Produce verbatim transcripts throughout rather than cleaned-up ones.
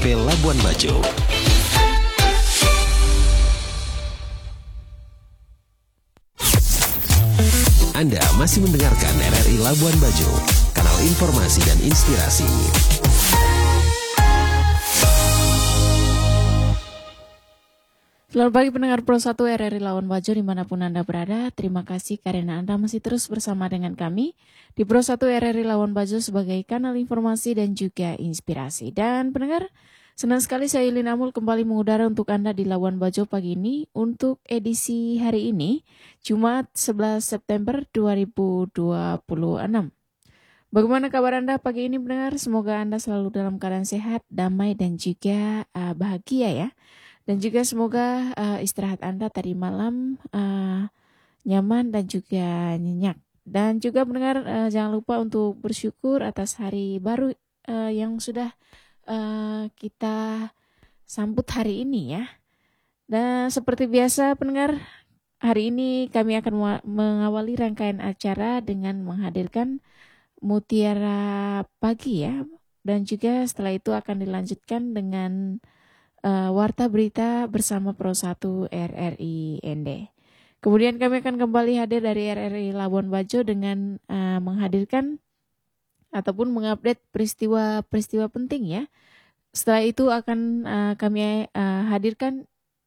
S P Labuan Bajo. Anda masih mendengarkan R R I Labuan Bajo, kanal informasi dan inspirasi. Selamat pagi pendengar Pro satu R R I Labuan Bajo dimanapun Anda berada. Terima kasih karena Anda masih terus bersama dengan kami di Pro satu R R I Labuan Bajo sebagai kanal informasi dan juga inspirasi. Dan pendengar, senang sekali saya Yulin Amul kembali mengudara untuk Anda di Labuan Bajo pagi ini untuk edisi hari ini, Jumat sebelas September dua ribu dua puluh enam. Bagaimana kabar Anda pagi ini pendengar? Semoga Anda selalu dalam keadaan sehat, damai dan juga uh, bahagia ya. Dan juga semoga uh, istirahat Anda tadi malam uh, nyaman dan juga nyenyak. Dan juga pendengar uh, jangan lupa untuk bersyukur atas hari baru uh, yang sudah uh, kita sambut hari ini ya. Dan seperti biasa pendengar, hari ini kami akan mengawali rangkaian acara dengan menghadirkan Mutiara Pagi ya. Dan juga setelah itu akan dilanjutkan dengan uh, Warta Berita bersama Pro satu R R I N D. Kemudian kami akan kembali hadir dari R R I Labuan Bajo dengan uh, menghadirkan ataupun mengupdate peristiwa-peristiwa penting ya. Setelah itu akan uh, kami uh, hadirkan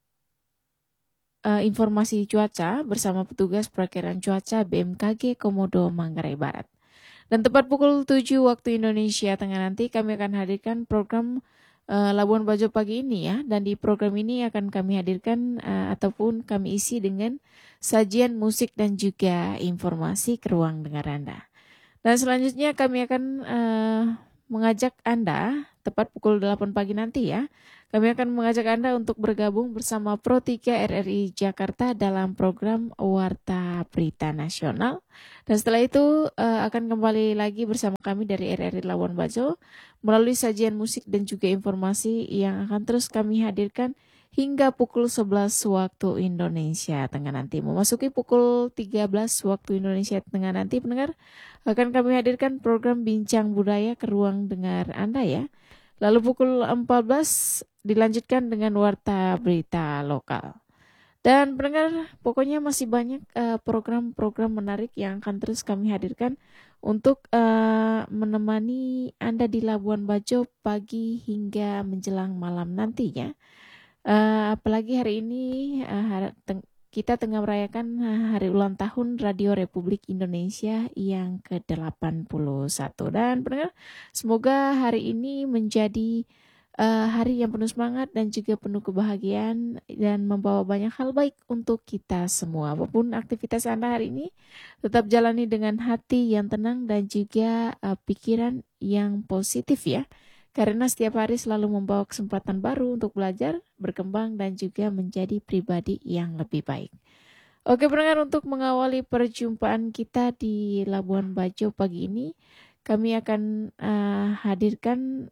uh, informasi cuaca bersama petugas perakiraan cuaca B M K G Komodo Manggarai Barat. Dan tepat pukul tujuh waktu Indonesia Tengah nanti kami akan hadirkan program uh, Labuan Bajo pagi ini ya. Dan di program ini akan kami hadirkan uh, ataupun kami isi dengan sajian musik dan juga informasi ke ruang dengar Anda. Dan selanjutnya kami akan uh, mengajak Anda tepat pukul delapan pagi nanti ya. Kami akan mengajak Anda untuk bergabung bersama Pro tiga R R I Jakarta dalam program Warta Berita Nasional. Dan setelah itu uh, akan kembali lagi bersama kami dari R R I Labuan Bajo melalui sajian musik dan juga informasi yang akan terus kami hadirkan hingga pukul sebelas waktu Indonesia Tengah nanti. Memasuki pukul tiga belas waktu Indonesia Tengah nanti pendengar akan kami hadirkan program Bincang Budaya ke ruang dengar Anda ya. Lalu pukul empat belas dilanjutkan dengan Warta Berita Lokal. Dan pendengar, pokoknya masih banyak uh, program-program menarik yang akan terus kami hadirkan untuk uh, menemani Anda di Labuan Bajo pagi hingga menjelang malam nantinya. Uh, apalagi hari ini uh, teng- kita tengah merayakan hari ulang tahun Radio Republik Indonesia yang ke delapan puluh satu. Dan pendengar, semoga hari ini menjadi uh, hari yang penuh semangat dan juga penuh kebahagiaan dan membawa banyak hal baik untuk kita semua. Apapun aktivitas Anda hari ini, tetap jalani dengan hati yang tenang dan juga uh, pikiran yang positif ya. Karena setiap hari selalu membawa kesempatan baru untuk belajar, berkembang, dan juga menjadi pribadi yang lebih baik. Oke pendengar, untuk mengawali perjumpaan kita di Labuan Bajo pagi ini, kami akan uh, hadirkan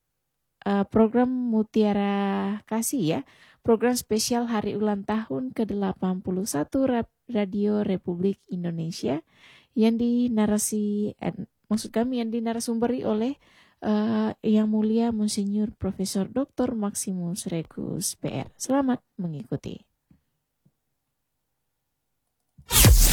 uh, program Mutiara Kasih ya, program spesial hari ulang tahun ke delapan puluh satu Radio Republik Indonesia yang dinarasi, eh, maksud kami yang dinarasumberi oleh Uh, Yang Mulia Monsinyur Profesor Doktor Maximus Regus P R. Selamat mengikuti.